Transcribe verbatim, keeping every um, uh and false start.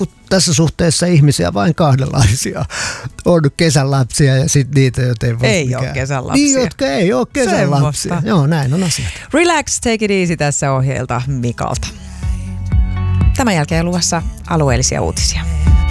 kun tässä suhteessa ihmisiä vain kahdenlaisia. On kesän lapsia ja sitten niitä, joita ei voi Ei mikään. ole kesän lapsia. Niin, jotka ei ole kesän lapsia. Joo, näin on asiat. Relax, take it easy tässä ohjeelta Mikalta. Tämän jälkeen luvassa alueellisia uutisia.